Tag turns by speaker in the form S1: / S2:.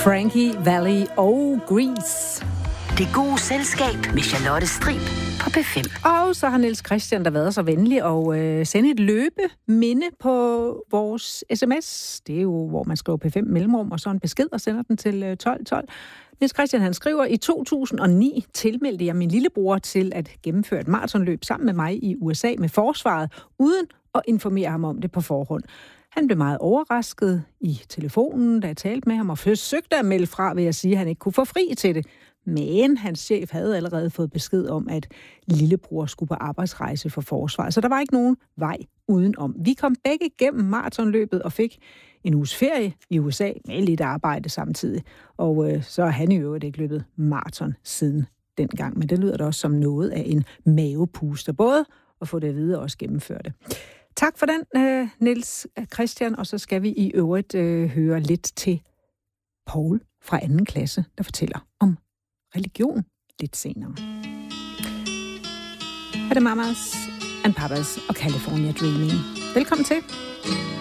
S1: Frankie Valli og Grease.
S2: Det gode selskab med Charlotte Strib på P5.
S1: Og så har Niels Christian der været så venlig at sende et løbeminde på vores sms. Det er jo, hvor man skriver P5 mellemrum, og så en besked og sender den til 1212. Niels Christian, han skriver, i 2009 tilmeldte jeg min lillebror til at gennemføre et maratonløb sammen med mig i USA med forsvaret, uden at informere ham om det på forhånd. Han blev meget overrasket i telefonen, da jeg talte med ham, og forsøgte at melde fra ved at sige, at han ikke kunne få fri til det. Men hans chef havde allerede fået besked om, at lillebror skulle på arbejdsrejse for forsvaret, så der var ikke nogen vej udenom. Vi kom begge igennem maratonløbet og fik en uges ferie i USA med lidt arbejde samtidig. Og så har han i øvrigt ikke løbet maraton siden dengang, men det lyder da også som noget af en mavepuster, både at få det at vide og også gennemføre det. Tak for den, Niels Christian, og så skal vi i øvrigt høre lidt til Paul fra 2. klasse, der fortæller om religion lidt senere. Her er det Mamas and Papas og California Dreaming. Velkommen til.